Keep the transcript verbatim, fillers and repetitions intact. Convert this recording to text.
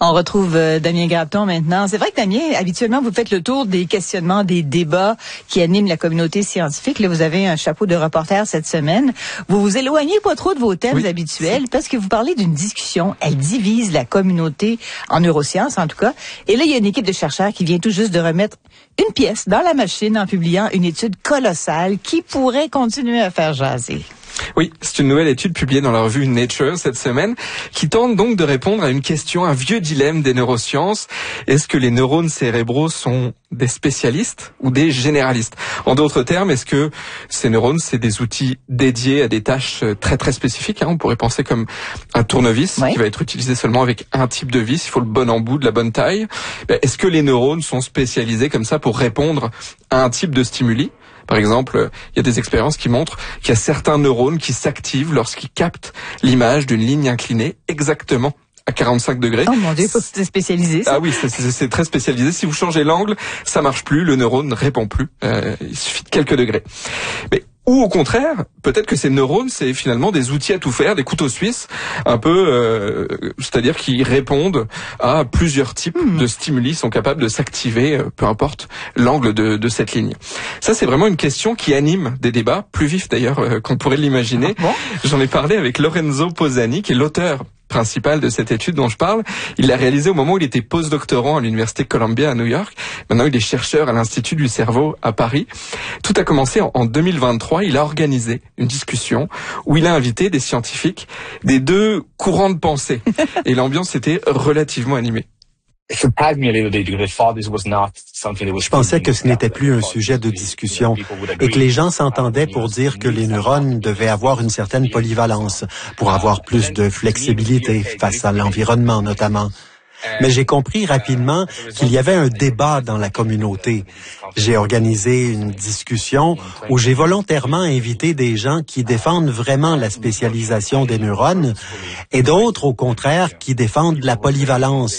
On retrouve euh, Damien Grapton maintenant. C'est vrai que Damien, habituellement, vous faites le tour des questionnements, des débats qui animent la communauté scientifique. Là, vous avez un chapeau de reporter cette semaine. Vous vous éloignez pas trop de vos thèmes oui. habituels parce que vous parlez d'une discussion. Elle divise la communauté en neurosciences, en tout cas. Et là, il y a une équipe de chercheurs qui vient tout juste de remettre une pièce dans la machine en publiant une étude colossale qui pourrait continuer à faire jaser. Oui, c'est une nouvelle étude publiée dans la revue Nature cette semaine qui tente donc de répondre à une question, un vieux dilemme des neurosciences. Est-ce que les neurones cérébraux sont des spécialistes ou des généralistes? En d'autres termes, est-ce que ces neurones, c'est des outils dédiés à des tâches très très spécifiques, hein? On pourrait penser comme un tournevis oui. qui va être utilisé seulement avec un type de vis. Il faut le bon embout, de la bonne taille. Ben, est-ce que les neurones sont spécialisés comme ça pour répondre à un type de stimuli? Par exemple, il y a des expériences qui montrent qu'il y a certains neurones qui s'activent lorsqu'ils captent l'image d'une ligne inclinée exactement à quarante-cinq degrés. Oh mon Dieu, c'est spécialisé ça. Ah oui, c'est, c'est, c'est très spécialisé. Si vous changez l'angle, ça marche plus, le neurone ne répond plus. Euh, il suffit de quelques degrés. Mais ou au contraire, peut-être que ces neurones, c'est finalement des outils à tout faire, des couteaux suisses, un peu, euh, c'est-à-dire qui répondent à plusieurs types mmh. de stimuli, sont capables de s'activer, euh, peu importe l'angle de, de cette ligne. Ça, c'est vraiment une question qui anime des débats, plus vifs d'ailleurs euh, qu'on pourrait l'imaginer. Ah bon. J'en ai parlé avec Lorenzo Posani, qui est l'auteur principal de cette étude dont je parle. Il l'a réalisé au moment où il était post-doctorant à l'université Columbia à New York. Maintenant, il est chercheur à l'Institut du cerveau à Paris. Tout a commencé en deux mille vingt-trois. Il a organisé une discussion où il a invité des scientifiques des deux courants de pensée. Et l'ambiance était relativement animée. Je pensais que ce n'était plus un sujet de discussion et que les gens s'entendaient pour dire que les neurones devaient avoir une certaine polyvalence pour avoir plus de flexibilité face à l'environnement notamment. Mais j'ai compris rapidement qu'il y avait un débat dans la communauté. J'ai organisé une discussion où j'ai volontairement invité des gens qui défendent vraiment la spécialisation des neurones et d'autres, au contraire, qui défendent la polyvalence.